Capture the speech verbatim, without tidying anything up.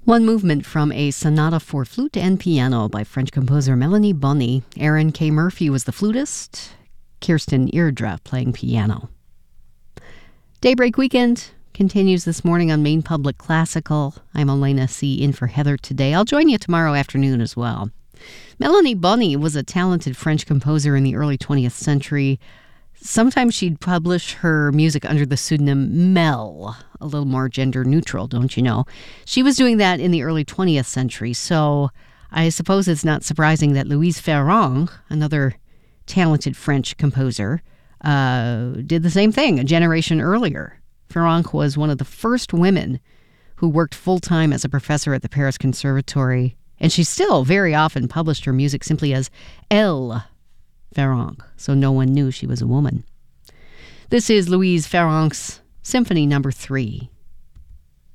One movement from a sonata for flute and piano by French composer Melanie Bonny. Aaron K. Murphy was the flutist, Kirsten Irdra playing piano. Daybreak Weekend continues this morning on Maine Public Classical. I'm Elena C. in for Heather today. I'll join you tomorrow afternoon as well. Melanie Bonny was a talented French composer in the early twentieth century. Sometimes she'd publish her music under the pseudonym Mel, a little more gender neutral, don't you know? She was doing that in the early twentieth century, so I suppose it's not surprising that Louise Ferrand, another talented French composer, uh, did the same thing a generation earlier. Ferrand was one of the first women who worked full-time as a professor at the Paris Conservatory, and she still very often published her music simply as Elle Ferrand, so no one knew she was a woman. This is Louise Ferrand's Symphony Number Three.